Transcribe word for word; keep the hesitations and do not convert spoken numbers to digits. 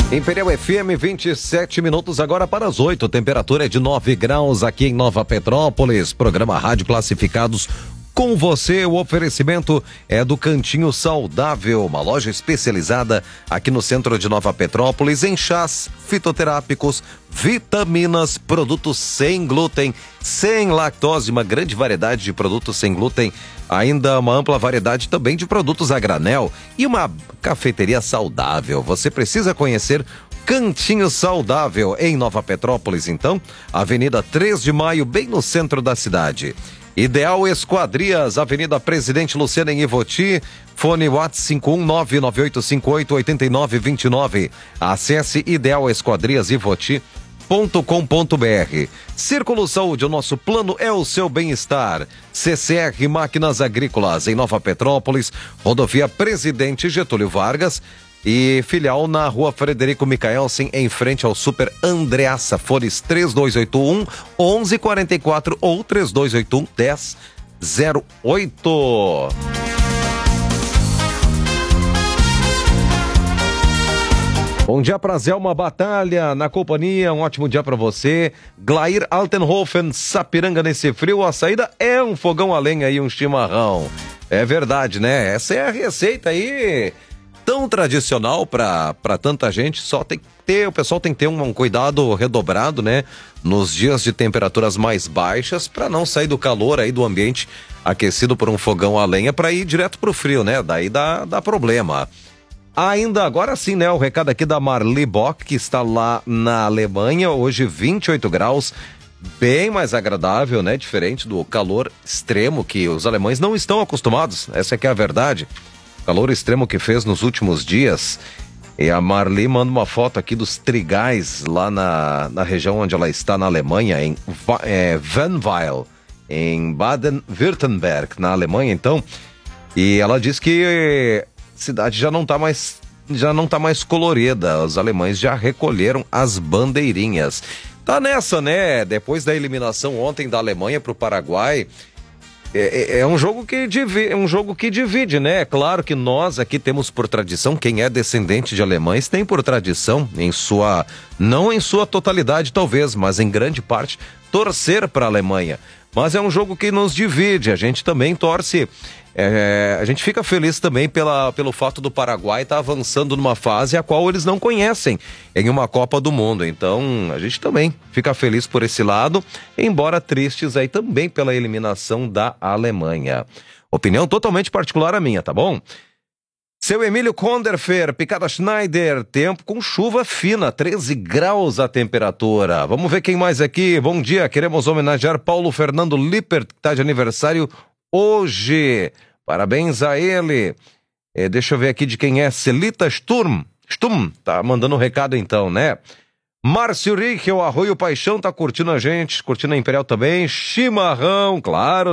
Imperial F M, vinte e sete minutos agora para as oito. Temperatura é de nove graus aqui em Nova Petrópolis. Programa Rádio Classificados com você. O oferecimento é do Cantinho Saudável, uma loja especializada aqui no centro de Nova Petrópolis em chás fitoterápicos, vitaminas, produtos sem glúten, sem lactose, uma grande variedade de produtos sem glúten, ainda uma ampla variedade também de produtos a granel e uma cafeteria saudável. Você precisa conhecer Cantinho Saudável em Nova Petrópolis, então, Avenida três de Maio, bem no centro da cidade. Ideal Esquadrias, Avenida Presidente Lucena em Ivoti, fone WhatsApp cinco um nove nove oito cinco oito oito nove dois nove. Acesse ideal esquadrias ivoti ponto com ponto br. Círculo Saúde, o nosso plano é o seu bem-estar. C C R Máquinas Agrícolas em Nova Petrópolis, rodovia Presidente Getúlio Vargas e filial na rua Frederico Micaelsen, em frente ao Super Andreassa. Fones três dois oito um, onze quarenta e quatro ou três dois oito um, dez zero oito. Bom dia para Zelma Batalha na companhia, um ótimo dia para você. Glair Altenhofen, Sapiranga nesse frio, a saída é um fogão a lenha e um chimarrão. É verdade, né? Essa é a receita aí tão tradicional para para tanta gente. Só tem que ter, o pessoal tem que ter um, um cuidado redobrado, né? Nos dias de temperaturas mais baixas, para não sair do calor aí do ambiente aquecido por um fogão a lenha para ir direto pro frio, né? Daí dá, dá problema. Ainda agora sim, né? O recado aqui da Marli Bock, que está lá na Alemanha, hoje vinte e oito graus, bem mais agradável, né? Diferente do calor extremo que os alemães não estão acostumados, essa é que é a verdade. Calor extremo que fez nos últimos dias. E a Marli manda uma foto aqui dos trigais lá na, na região onde ela está na Alemanha, em é, Wannweil, em Baden-Württemberg, na Alemanha, então. E ela diz que a cidade já não está mais, já não tá mais colorida. Os alemães já recolheram as bandeirinhas. Tá nessa, né? Depois da eliminação ontem da Alemanha para o Paraguai, É, é um jogo que divide, é um jogo que divide, né? É claro que nós aqui temos por tradição, quem é descendente de alemães tem por tradição, em sua, não em sua totalidade talvez, mas em grande parte, torcer para a Alemanha. Mas é um jogo que nos divide, a gente também torce, é, a gente fica feliz também pela, pelo fato do Paraguai estar avançando numa fase a qual eles não conhecem em uma Copa do Mundo. Então a gente também fica feliz por esse lado, embora tristes aí também pela eliminação da Alemanha. Opinião totalmente particular a minha, tá bom? Seu Emílio Konderfer, Picada Schneider, tempo com chuva fina, treze graus a temperatura. Vamos ver quem mais aqui. Bom dia, queremos homenagear Paulo Fernando Lippert, que está de aniversário hoje. Parabéns a ele. É, deixa eu ver aqui de quem é. Celita Sturm. Sturm, tá mandando um recado então, né? Márcio Rick, o Arroio Paixão, tá curtindo a gente, curtindo a Imperial também. Chimarrão, claro.